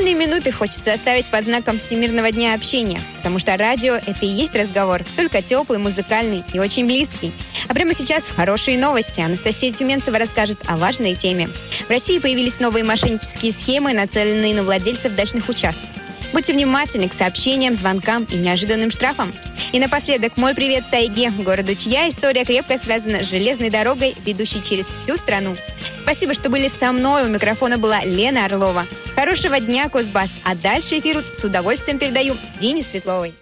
Музыкальные минуты хочется оставить под знаком Всемирного дня общения, потому что радио — это и есть разговор, только теплый, музыкальный и очень близкий. А прямо сейчас хорошие новости. Анастасия Тюменцева расскажет о важной теме. В России появились новые мошеннические схемы, нацеленные на владельцев дачных участков. Будьте внимательны к сообщениям, звонкам и неожиданным штрафам. И напоследок, мой привет тайге, городу, чья история крепко связана с железной дорогой, ведущей через всю страну. Спасибо, что были со мной. У микрофона была Лена Орлова. Хорошего дня, Кузбасс. А дальше эфир с удовольствием передаю Дине Светловой.